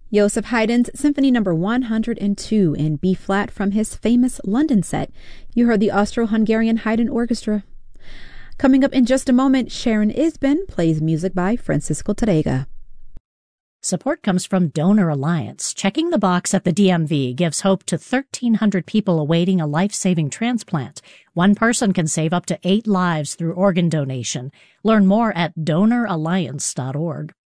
Joseph Haydn's Symphony No. 102 in B-flat from his famous London set. You heard the Austro-Hungarian Haydn Orchestra. Coming up in just a moment, Sharon Isbin plays music by Francisco Tárrega. Support comes from Donor Alliance. Checking the box at the DMV gives hope to 1,300 people awaiting a life-saving transplant. One person can save up to 8 lives through organ donation. Learn more at donoralliance.org.